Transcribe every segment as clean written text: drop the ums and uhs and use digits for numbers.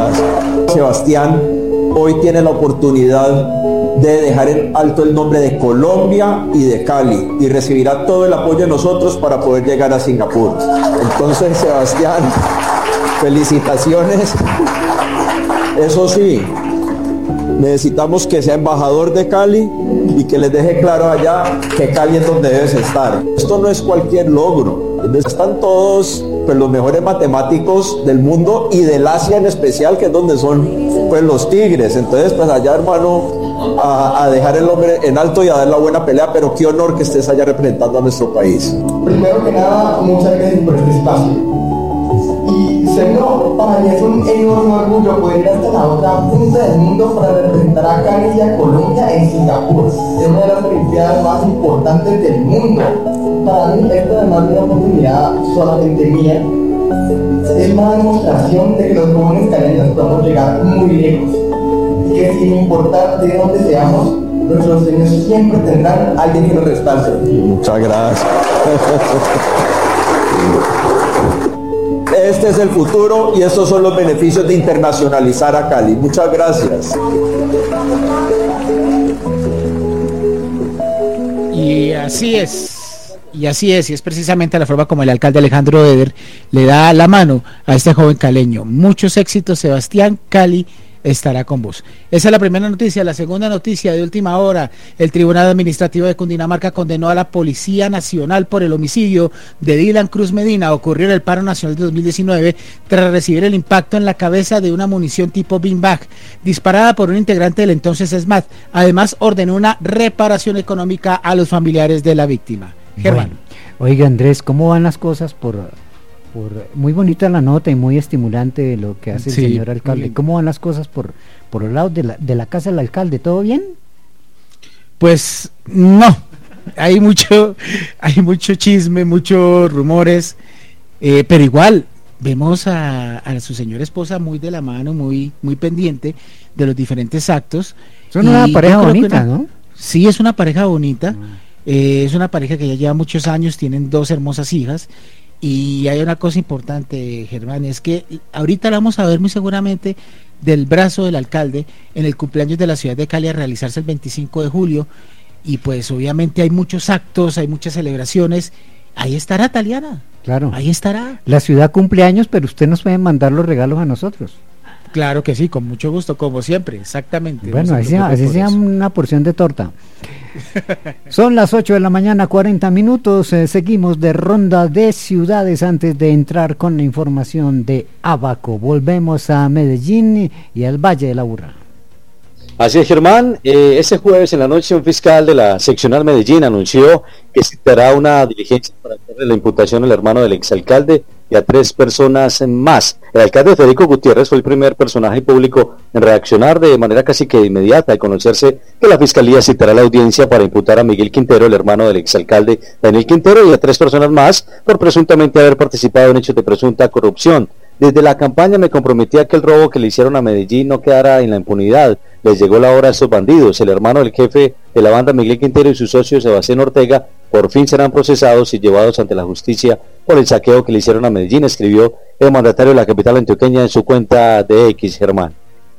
gracias. Sebastián hoy tiene la oportunidad de dejar en alto el nombre de Colombia y de Cali y recibirá todo el apoyo de nosotros para poder llegar a Singapur. Entonces, Sebastián, felicitaciones. Eso sí, necesitamos que sea embajador de Cali y que les deje claro allá que Cali es donde debes estar. Esto no es cualquier logro. Están todos pues, los mejores matemáticos del mundo y del Asia en especial, que es donde son pues, los tigres. Entonces, pues allá, hermano, a dejar el nombre en alto y a dar la buena pelea, pero qué honor que estés allá representando a nuestro país. Primero que nada, muchas gracias por este espacio. Y segundo, para mí es un enorme orgullo poder ir hasta la otra punta del mundo para representar a Cali y a Colombia en Singapur. Es una de las olimpiadas más importantes del mundo. Para mí, esto además de una oportunidad solamente mía, es una demostración de que los jóvenes caleños podemos llegar muy lejos. Y que sin importar de dónde seamos, nuestros sueños siempre tendrán alguien que nos respalde. Muchas gracias. Este es el futuro y estos son los beneficios de internacionalizar a Cali. Muchas gracias. Y así es, y es precisamente la forma como el alcalde Alejandro Eder le da la mano a este joven caleño. Muchos éxitos, Sebastián. Cali estará con vos. Esa es la primera noticia. La segunda noticia de última hora: el Tribunal Administrativo de Cundinamarca condenó a la Policía Nacional por el homicidio de Dylan Cruz Medina, ocurrió en el paro nacional de 2019 tras recibir el impacto en la cabeza de una munición tipo beanbag disparada por un integrante del entonces SMAT. Además, ordenó una reparación económica a los familiares de la víctima. Germán. Bueno, oiga, Andrés, ¿cómo van las cosas muy bonita la nota y muy estimulante lo que hace el señor alcalde? ¿Cómo van las cosas por los lados de la casa del alcalde? ¿Todo bien? Pues no, hay mucho chisme, muchos rumores, pero igual vemos a su señora esposa muy de la mano, muy pendiente de los diferentes actos. Son una pareja bonita, ¿no? Sí, es una pareja bonita, es una pareja que ya lleva muchos años, tienen 2 hermosas hijas. Y hay una cosa importante, Germán, es que ahorita la vamos a ver muy seguramente del brazo del alcalde en el cumpleaños de la ciudad de Cali a realizarse el 25 de julio, y pues obviamente hay muchos actos, hay muchas celebraciones. Ahí estará Taliana. Claro. Ahí estará. La ciudad cumple años, pero usted nos puede mandar los regalos a nosotros. Claro que sí, con mucho gusto, como siempre, exactamente. Bueno, así sea una porción de torta. Son las 8 de la mañana, 40 minutos. Seguimos de ronda de ciudades antes de entrar con la información de Abaco. Volvemos a Medellín y al Valle de la Burra. Así es, Germán. Este jueves en la noche un fiscal de la seccional Medellín anunció que citará una diligencia para hacerle la imputación al hermano del exalcalde y a 3 personas más. El alcalde Federico Gutiérrez fue el primer personaje público en reaccionar de manera casi que inmediata al conocerse que la fiscalía citará la audiencia para imputar a Miguel Quintero, el hermano del exalcalde Daniel Quintero, y a 3 personas más por presuntamente haber participado en hechos de presunta corrupción. Desde la campaña me comprometí a que el robo que le hicieron a Medellín no quedara en la impunidad. Les llegó la hora a estos bandidos. El hermano del jefe de la banda, Miguel Quintero, y su socio Sebastián Ortega por fin serán procesados y llevados ante la justicia por el saqueo que le hicieron a Medellín, escribió el mandatario de la capital antioqueña en su cuenta de X, Germán.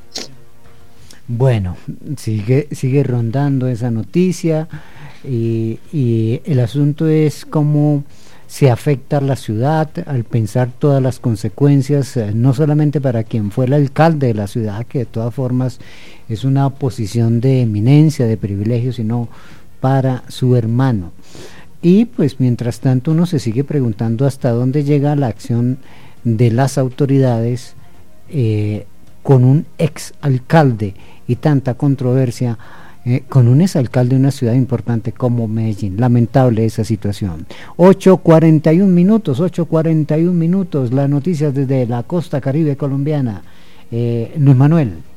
Bueno, sigue rondando esa noticia y el asunto es cómo se afecta a la ciudad al pensar todas las consecuencias, no solamente para quien fue el alcalde de la ciudad, que de todas formas es una posición de eminencia, de privilegio, sino para su hermano. Y pues mientras tanto uno se sigue preguntando hasta dónde llega la acción de las autoridades con un ex alcalde y tanta controversia con un exalcalde de una ciudad importante como Medellín. Lamentable esa situación. 8:41 minutos, las noticias desde la costa caribe colombiana. Luis Manuel.